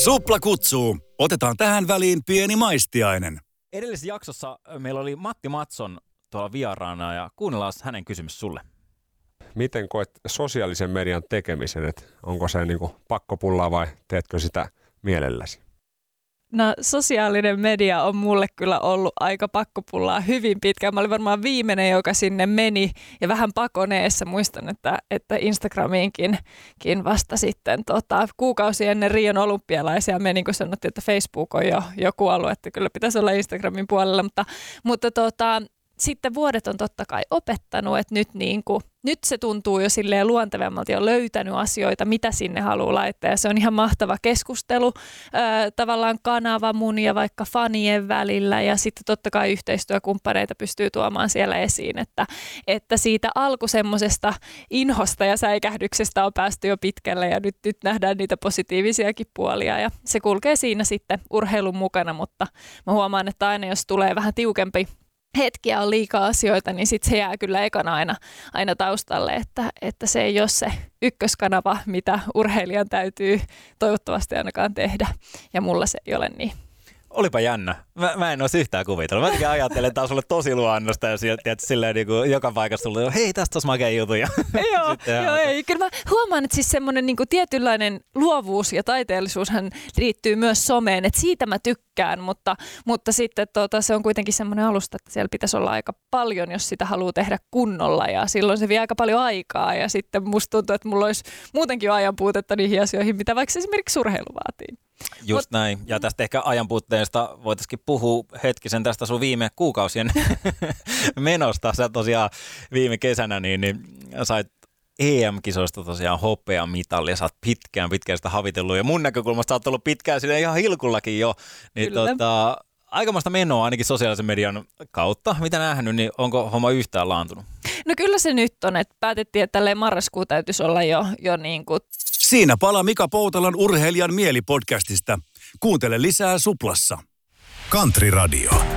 Supla kutsuu. Otetaan tähän väliin pieni maistiainen. Edellisessä jaksossa meillä oli Matti Matson tuolla vieraana ja kuunnellaan hänen kysymys sulle. Miten koet sosiaalisen median tekemisen? Et onko se niinku pakkopullaa vai teetkö sitä mielelläsi? No sosiaalinen media on mulle kyllä ollut aika pakkopullaa hyvin pitkään. Mä olin varmaan viimeinen, joka sinne meni ja vähän pakoneessa. Muistan, että Instagramiinkin vasta sitten kuukausi ennen Rion olympialaisia meni, kun sanottiin, että Facebook on jo kuollut, että kyllä pitäisi olla Instagramin puolella. Mutta sitten vuodet on totta kai opettanut, että nyt se tuntuu jo silleen luontevammalta ja löytänyt asioita, mitä sinne haluaa laittaa. Ja se on ihan mahtava keskustelu, tavallaan kanava mun ja vaikka fanien välillä. Ja sitten totta kai yhteistyökumppaneita pystyy tuomaan siellä esiin, että siitä alku semmosesta inhosta ja säikähdyksestä on päästy jo pitkälle. Ja nyt nähdään niitä positiivisiakin puolia ja se kulkee siinä sitten urheilun mukana. Mutta mä huomaan, että aina jos tulee vähän tiukempi hetkiä on liikaa asioita, niin sitten se jää kyllä ekana aina taustalle, että se ei ole se ykköskanava, mitä urheilijan täytyy toivottavasti ainakaan tehdä. Ja mulla se ei ole niin. Olipa jännä. Mä en olisi yhtään kuvitellut. Mä ajattelen, että tämä on sulle tosi luonnosta ja silleen niin kuin joka paikassa tulee, hei tästä olisi makea juttu. Joo, ei. Kyllä mä huomaan, että siis semmoinen niin kuin tietynlainen luovuus ja taiteellisuushan liittyy myös someen, että siitä mä tykkään, mutta sitten se on kuitenkin semmoinen alusta, että siellä pitäisi olla aika paljon, jos sitä haluaa tehdä kunnolla ja silloin se vie aika paljon aikaa ja sitten musta tuntuu, että mulla olisi muutenkin jo ajan puutetta niihin asioihin, mitä vaikka esimerkiksi urheilu vaatii. Just näin. Ja tästä ehkä ajanpuutteesta voitaisiin puhua hetkisen tästä sun viime kuukausien menosta. Sä tosiaan viime kesänä niin sait EM-kisoista tosiaan hopeamitallia. Sä oot pitkään sitä havitellut ja mun näkökulmasta sä oot ollut pitkään sille ihan hilkullakin jo. Niin aikamoista menoa ainakin sosiaalisen median kautta. Mitä nähnyt, niin onko homma yhtään laantunut? No kyllä se nyt on, että päätettiin, että tälleen marraskuu täytyisi olla jo niin kuin. Siinä palaa Mika Poutalan Urheilijan mielipodcastista. Kuuntele lisää Suplassa. Country Radio.